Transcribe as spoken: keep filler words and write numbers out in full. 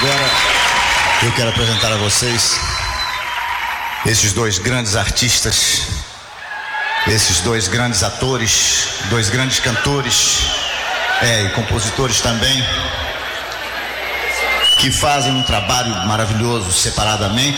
Agora eu quero apresentar a vocês esses dois grandes artistas, esses dois grandes atores, dois grandes cantores, é, e compositores também, que fazem um trabalho maravilhoso separadamente